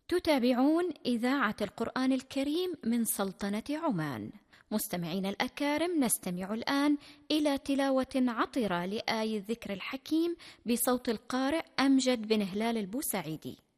تتابعون إذاعة القرآن الكريم من سلطنة عمان. مستمعين الأكارم، نستمع الآن إلى تلاوة عطرة لآي الذكر الحكيم بصوت القارئ أمجد بن هلال البوسعيدي.